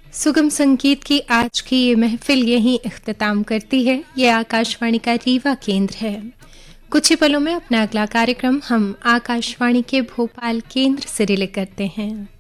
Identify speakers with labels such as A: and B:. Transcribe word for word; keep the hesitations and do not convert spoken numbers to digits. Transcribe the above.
A: सुगम संगीत की आज की ये महफिल यहीं इख्तिताम करती है। ये आकाशवाणी का रीवा केंद्र है। कुछ ही पलों में अपना अगला कार्यक्रम हम आकाशवाणी के भोपाल केंद्र से रिले करते हैं।